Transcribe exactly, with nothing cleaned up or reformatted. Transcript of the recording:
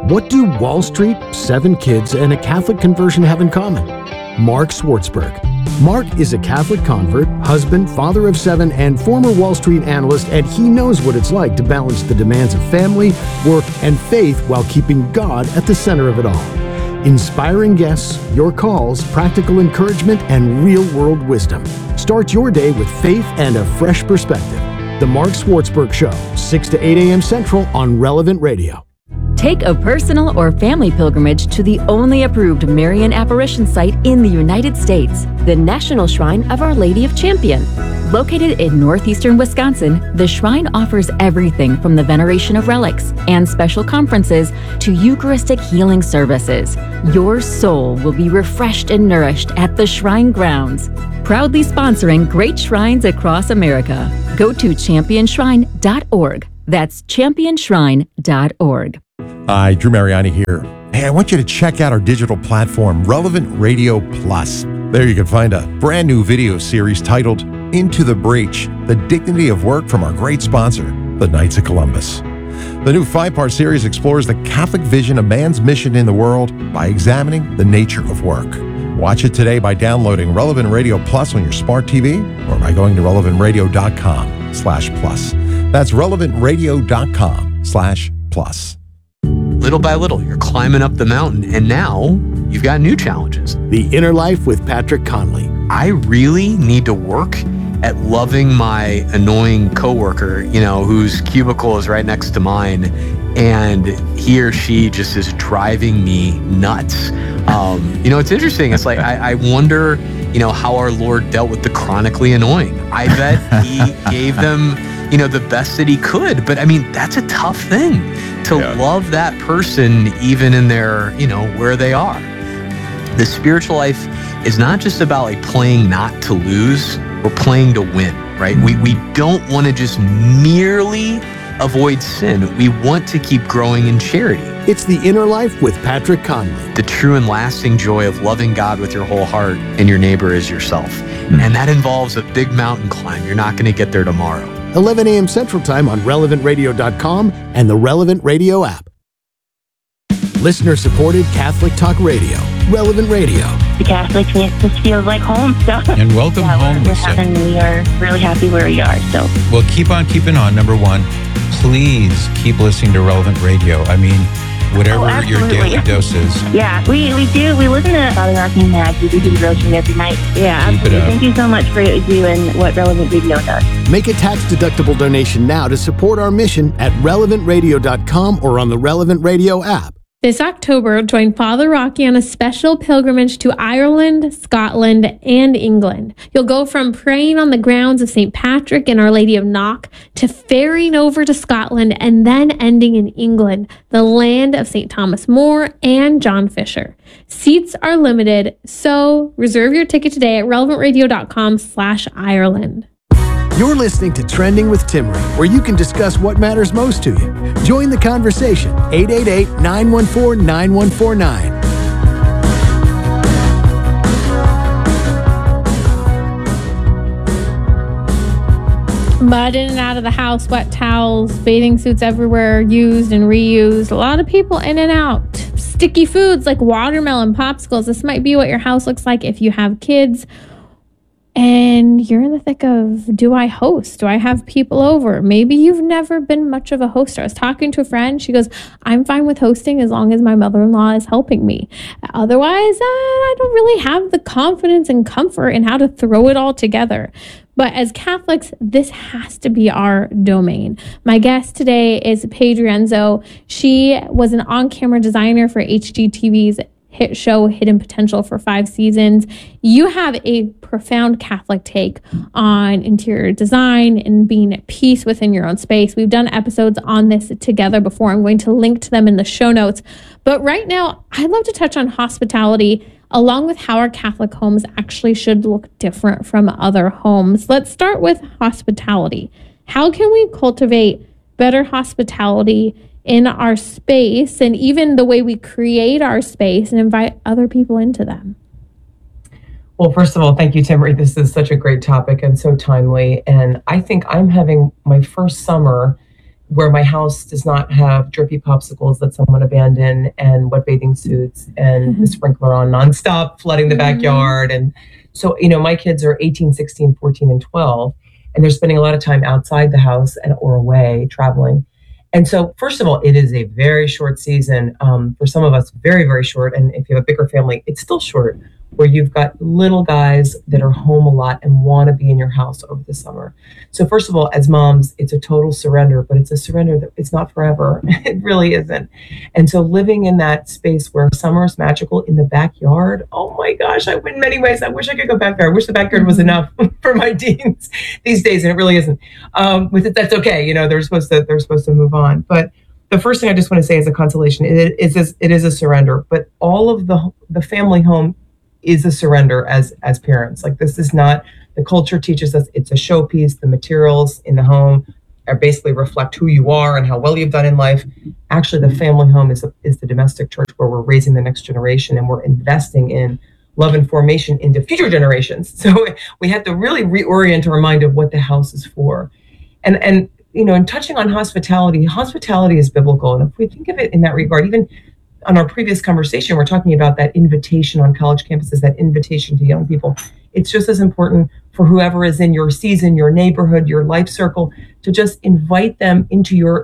What do Wall Street, seven kids, and a Catholic conversion have in common? Mark Swartzberg. Mark is a Catholic convert, husband, father of seven, and former Wall Street analyst, and he knows what it's like to balance the demands of family, work, and faith while keeping God at the center of it all. Inspiring guests, your calls, practical encouragement, and real-world wisdom. Start your day with faith and a fresh perspective. The Mark Swartzberg Show, six to eight a.m. Central on Relevant Radio. Take a personal or family pilgrimage to the only approved Marian apparition site in the United States, the National Shrine of Our Lady of Champion. Located in northeastern Wisconsin, the shrine offers everything from the veneration of relics and special conferences to Eucharistic healing services. Your soul will be refreshed and nourished at the shrine grounds. Proudly sponsoring great shrines across America. Go to champion shrine dot org. That's champion shrine dot org. Hi, Drew Mariani here. Hey, I want you to check out our digital platform, Relevant Radio Plus. There you can find a brand new video series titled Into the Breach, The Dignity of Work from our great sponsor, the Knights of Columbus. The new five-part series explores the Catholic vision of man's mission in the world by examining the nature of work. Watch it today by downloading Relevant Radio Plus on your smart T V or by going to relevant radio dot com slash plus. That's relevant radio dot com slash plus. Little by little, you're climbing up the mountain, and now you've got new challenges. The Inner Life with Patrick Conley. I really need to work at loving my annoying coworker, you know, whose cubicle is right next to mine, and he or she just is driving me nuts. Um, you know, it's interesting. It's like, I, I wonder, you know, how our Lord dealt with the chronically annoying. I bet he gave them, you know, the best that he could. But I mean, that's a tough thing to yeah. love that person, even in their, you know, where they are. The spiritual life is not just about like playing not to lose or playing to win, right? We, we don't want to just merely avoid sin. We want to keep growing in charity. It's The Inner Life with Patrick Conley. The true and lasting joy of loving God with your whole heart and your neighbor as yourself. Mm. And that involves a big mountain climb. You're not going to get there tomorrow. eleven a.m. Central Time on relevant radio dot com and the Relevant Radio app. Listener-supported Catholic Talk Radio. Relevant Radio. The Catholics, it just feels like home. So and welcome yeah, home, we're, we're Lisa. having, we are really happy where we are. So well, keep on keeping on. Number one, please keep listening to Relevant Radio. I mean, whatever oh, your daily dose is. Yeah, we, we do. We listen to Father Arcane Mag. We do devotion every night. Yeah, absolutely. Thank you so much for what you do and what Relevant Radio does. Make a tax-deductible donation now to support our mission at relevant radio dot com or on the Relevant Radio app. This October, join Father Rocky on a special pilgrimage to Ireland, Scotland, and England. You'll go from praying on the grounds of Saint Patrick and Our Lady of Knock to ferrying over to Scotland and then ending in England, the land of Saint Thomas More and John Fisher. Seats are limited, so reserve your ticket today at relevant radio dot com slash Ireland. You're listening to Trending with Timmery, where you can discuss what matters most to you. Join the conversation, eight eight eight, nine one four, nine one four nine. Mud in and out of the house, wet towels, bathing suits everywhere, used and reused. A lot of people in and out. Sticky foods like watermelon popsicles. This might be what your house looks like if you have kids. And you're in the thick of, do I host? Do I have people over? Maybe you've never been much of a hoster. I was talking to a friend. She goes, I'm fine with hosting as long as my mother-in-law is helping me. Otherwise, uh, I don't really have the confidence and comfort in how to throw it all together. But as Catholics, this has to be our domain. My guest today is Paige Rienzo. She was an on-camera designer for H G T V's hit show Hidden Potential for five seasons. You have a profound Catholic take on interior design and being at peace within your own space. We've done episodes on this together before. I'm going to link to them in the show notes. But right now, I'd love to touch on hospitality, along with how our Catholic homes actually should look different from other homes. Let's start with hospitality. How can we cultivate better hospitality in our space and even the way we create our space and invite other people into them? Well, first of all, thank you, Timmery. This is such a great topic and so timely. And I think I'm having my first summer where my house does not have drippy popsicles that someone abandoned and wet bathing suits and mm-hmm. the sprinkler on nonstop, flooding the mm-hmm. backyard. And so, you know, my kids are eighteen, sixteen, fourteen, and twelve, and they're spending a lot of time outside the house and or away traveling. And so, first of all, it is a very short season. Um, for some of us, very, very short. And if you have a bigger family, it's still short, where you've got little guys that are home a lot and want to be in your house over the summer. So first of all, as moms, it's a total surrender, but it's a surrender that it's not forever. It really isn't. And so living in that space where summer is magical in the backyard, oh my gosh, I, in many ways, I wish I could go back there. I wish the backyard was enough for my teens these days, and it really isn't. Um, with it, that's okay. You know, they're supposed to, they're supposed to move on. But the first thing I just want to say as a consolation, it is, it is a surrender, but all of the the family home is a surrender as as parents. Like, this is not, the culture teaches us it's a showpiece. The materials in the home are basically reflect who you are and how well you've done in life. Actually, the family home is a, is the domestic church where we're raising the next generation and we're investing in love and formation into future generations. So we have to really reorient our mind of what the house is for. And and you know, and touching on hospitality, hospitality is biblical. And if we think of it in that regard, even on our previous conversation, we're talking about that invitation on college campuses, that invitation to young people. It's just as important for whoever is in your season, your neighborhood, your life circle, to just invite them into your